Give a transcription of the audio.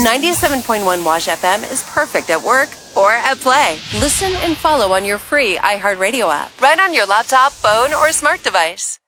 97.1 Wash FM is perfect at work or at play. Listen and follow on your free iHeartRadio app, right on your laptop, phone, or smart device.